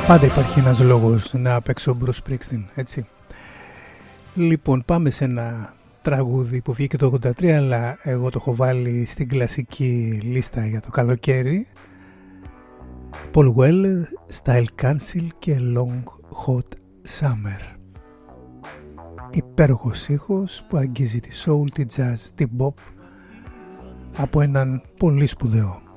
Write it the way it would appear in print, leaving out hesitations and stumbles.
Πάντα υπάρχει ένας λόγος να παίξω Bruce Springsteen, έτσι. Λοιπόν, πάμε σε ένα τραγούδι που βγήκε το 83, αλλά εγώ το έχω βάλει στην κλασική λίστα για το καλοκαίρι. Paul Weller, Style Council και Long Hot Summer. Υπέροχος ήχος που αγγίζει τη soul, τη jazz, τη pop από έναν πολύ σπουδαίο